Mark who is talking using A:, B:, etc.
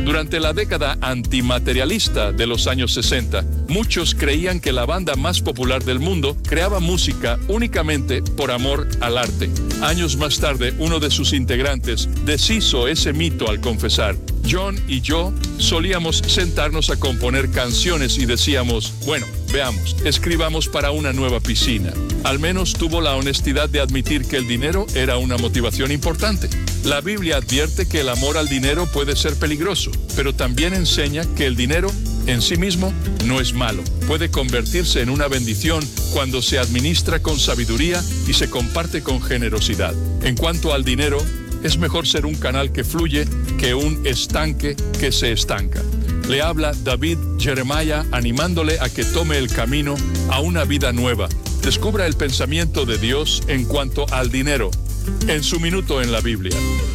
A: Durante la década antimaterialista de los años 60, muchos creían que la banda más popular del mundo creaba música únicamente por amor al arte. Años más tarde, uno de sus integrantes deshizo ese mito al confesar: John y yo solíamos sentarnos a componer canciones y decíamos, bueno, veamos, escribamos para una nueva piscina. Al menos tuvo la honestidad de admitir que el dinero era una motivación importante. La Biblia advierte que el amor al dinero puede ser peligroso, pero también enseña que el dinero en sí mismo no es malo. Puede convertirse en una bendición cuando se administra con sabiduría y se comparte con generosidad. En cuanto al dinero, es mejor ser un canal que fluye que un estanque que se estanca. Le habla David Jeremiah animándole a que tome el camino a una vida nueva. Descubra el pensamiento de Dios en cuanto al dinero en su minuto en la Biblia.